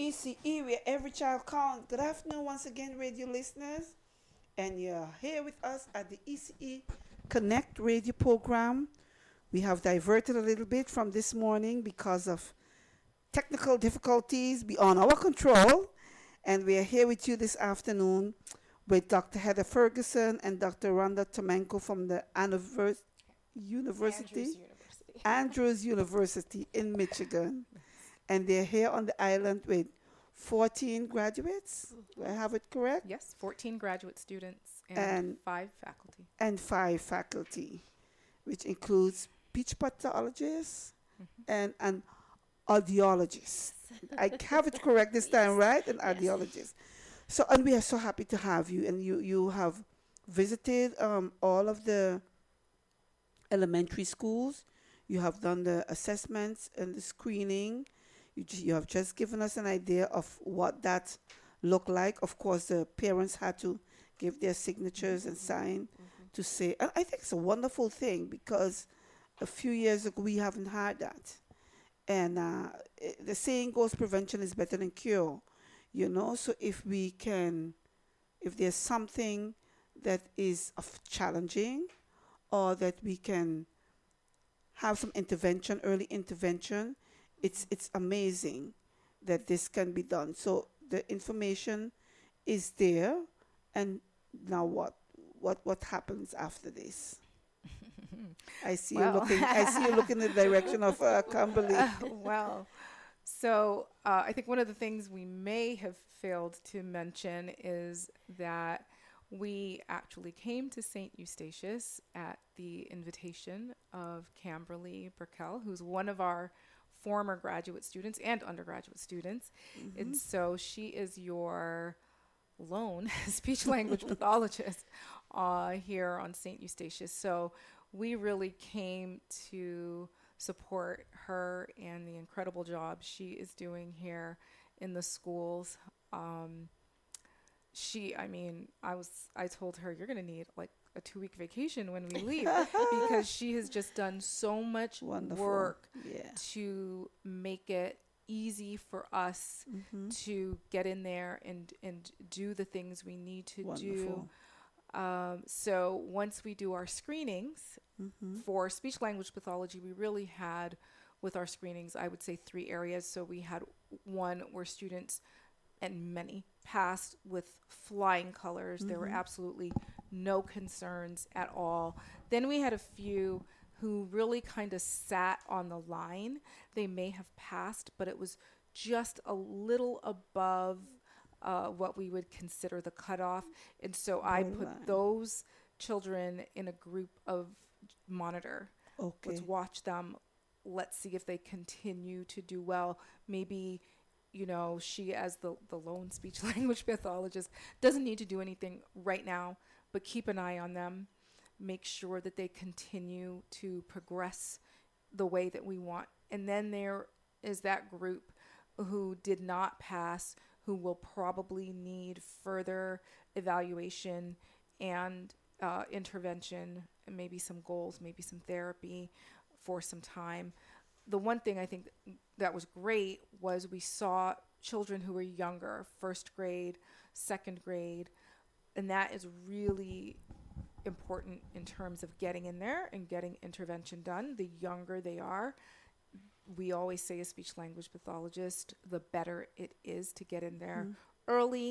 ECE, where every child counts. Good afternoon once again, radio listeners. And you're here with us at the ECE Connect radio program. We have diverted a little bit from this morning because of technical difficulties beyond our control. And we are here with you this afternoon with Dr. Heather Ferguson and Dr. Rhonda Tomenko from the Andrews University in Michigan. And they're here on the island with 14 graduates. Do I have it correct? Yes, 14 graduate students and 5 faculty. And 5 faculty, which includes speech pathologists and an audiologist. I have it correct this time, right? An audiologist. So, and we are so happy to have you. And you have visited all of the elementary schools. You have done the assessments and the screening. You have just given us an idea of what that looked like. Of course, the parents had to give their signatures and sign to say. And I think it's a wonderful thing because a few years ago we haven't had that. And the saying goes, prevention is better than cure. You know, so if there's something that is challenging, or that we can have some intervention, early intervention, it's amazing that this can be done. So the information is there, and now what happens after this? I see you looking in the direction of Kimberly. So I think one of the things we may have failed to mention is that we actually came to St. Eustatius at the invitation of Kimberly Burkell, who's one of our former graduate students and undergraduate students. And so she is your lone speech language pathologist here on St. Eustatius. So we really came to support her and the incredible job she is doing here in the schools. I told her, you're going to need like a 2-week vacation when we leave because she has just done so much work to make it easy for us to get in there and do the things we need to do. So once we do our screenings for speech language pathology, we really had with our screenings, I would say 3 areas. So we had one where students and many passed with flying colors. There were absolutely no concerns at all. Then we had a few who really kind of sat on the line. They may have passed, but it was just a little above what we would consider the cutoff. And so I put those children in a group of monitor. Okay. Let's watch them. Let's see if they continue to do well. Maybe, she as the lone speech language pathologist doesn't need to do anything right now, but keep an eye on them. Make sure that they continue to progress the way that we want. And then there is that group who did not pass, who will probably need further evaluation and intervention, and maybe some goals, maybe some therapy for some time. The one thing I think that was great was we saw children who were younger, 1st grade, 2nd grade, and that is really important in terms of getting in there and getting intervention done. The younger they are, we always say as speech language pathologist, the better it is to get in there early